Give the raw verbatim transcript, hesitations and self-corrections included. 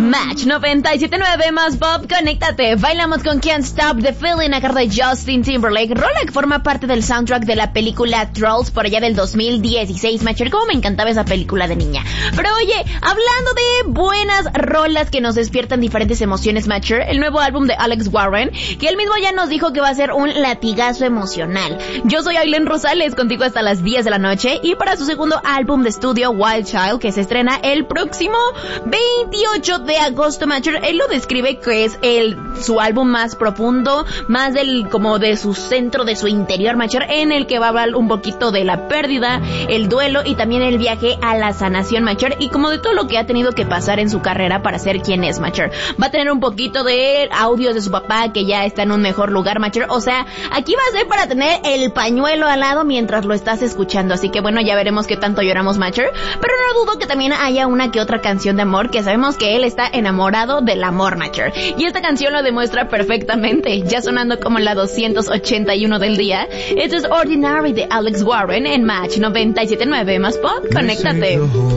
Match noventa y siete punto nueve más pop, conéctate. Bailamos con Can't Stop the Feeling a cargo de Justin Timberlake. Rola que forma parte del soundtrack de la película Trolls por allá del dos mil dieciséis, Matcher. Cómo me encantaba esa película de niña. Pero oye, hablando de buenas rolas que nos despiertan diferentes emociones, Matcher, el nuevo álbum de Alex Warren, que él mismo ya nos dijo que va a ser un latigazo emocional. Yo soy Aileen Rosales, contigo hasta las diez de la noche, y para su segundo álbum de estudio, Wild Child, que se estrena el próximo veintiocho de agosto, Matcher, él lo describe que es el su álbum más profundo, más del como de su centro, de su interior, Matcher, en el que va a hablar un poquito de la pérdida, el duelo y también el viaje a la sanación, Matcher, y como de todo lo que ha tenido que pasar en su carrera para ser quien es, Matcher. Va a tener un poquito de audios de su papá que ya está en un mejor lugar, Matcher. O sea, aquí va a ser para tener el pañuelo al lado mientras lo estás escuchando, así que bueno, ya veremos qué tanto lloramos, Matcher, pero no dudo que también haya una que otra canción de amor, que sabemos que él está enamorado del amor, Matcher, y esta canción lo demuestra perfectamente, ya sonando como la doscientos ochenta y uno del día. Esto es Ordinary de Alex Warren en Match noventa y siete punto nueve más pop, conéctate.